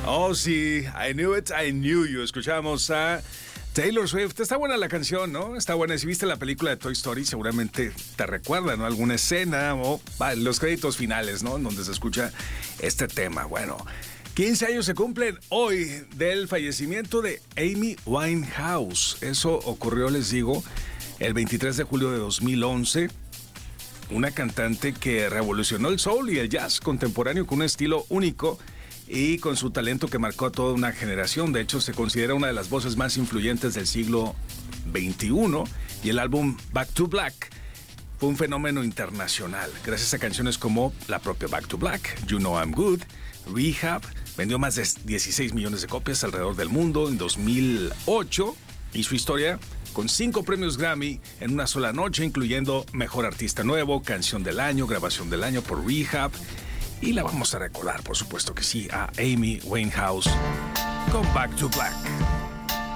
Oh, sí, I knew it, I knew you. Escuchamos a Taylor Swift. Está buena la canción, ¿no? Está buena. Si viste la película de Toy Story, seguramente te recuerda, ¿no? Alguna escena o los créditos finales, ¿no? En donde se escucha este tema. Bueno, 15 años se cumplen hoy del fallecimiento de Amy Winehouse. Eso ocurrió, les digo, el 23 de julio de 2011. Una cantante que revolucionó el soul y el jazz contemporáneo con un estilo único y con su talento que marcó a toda una generación. De hecho, se considera una de las voces más influyentes del siglo XXI y el álbum Back to Black fue un fenómeno internacional. Gracias a canciones como la propia Back to Black, You Know I'm Good, Rehab, vendió más de 16 millones de copias alrededor del mundo en 2008 y su historia con 5 premios Grammy en una sola noche, incluyendo Mejor Artista Nuevo, Canción del Año, Grabación del Año por Rehab. Y la vamos a recordar, por supuesto que sí, a Amy Winehouse con Back to Black.